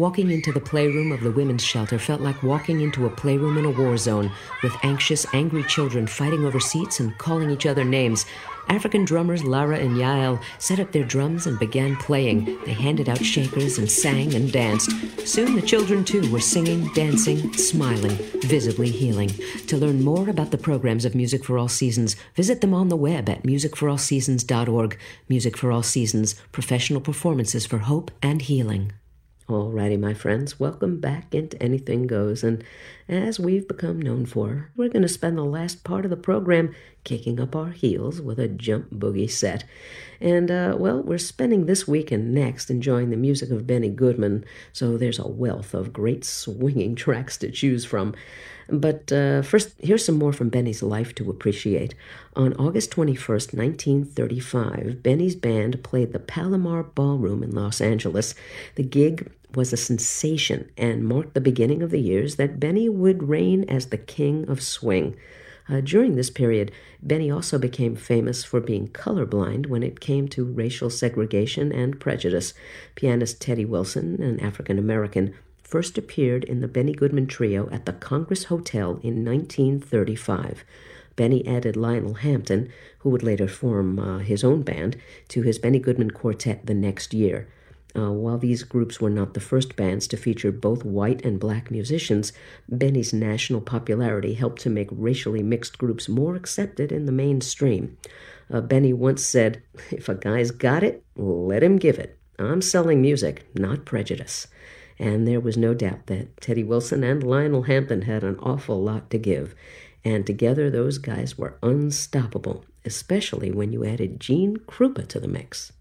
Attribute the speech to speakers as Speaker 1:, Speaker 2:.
Speaker 1: Walking into the playroom of the women's shelter felt like walking into a playroom in a war zone, with anxious, angry children fighting over seats and calling each other names. African drummers Lara and Yael set up their drums and began playing. They handed out shakers and sang and danced. Soon the children, too, were singing, dancing, smiling, visibly healing. To learn more about the programs of Music for All Seasons, visit them on the web at musicforallseasons.org. Music for All Seasons, professional performances for hope and healing. Alrighty, my friends, welcome back into Anything Goes, and as we've become known for, we're going to spend the last part of the program kicking up our heels with a jump boogie set. And, we're spending this week and next enjoying the music of Benny Goodman, so there's a wealth of great swinging tracks to choose from. But first, here's some more from Benny's life to appreciate. On August 21st, 1935, Benny's band played the Palomar Ballroom in Los Angeles. The gig was a sensation and marked the beginning of the years that Benny would reign as the king of swing. During this period, Benny also became famous for being colorblind when it came to racial segregation and prejudice. Pianist Teddy Wilson, an African-American, first appeared in the Benny Goodman Trio at the Congress Hotel in 1935. Benny added Lionel Hampton, who would later form his own band, to his Benny Goodman Quartet the next year. While these groups were not the first bands to feature both white and black musicians, Benny's national popularity helped to make racially mixed groups more accepted in the mainstream. Benny once said, "If a guy's got it, let him give it. I'm selling music, not prejudice." And there was no doubt that Teddy Wilson and Lionel Hampton had an awful lot to give. And together those guys were unstoppable, especially when you added Gene Krupa to the mix.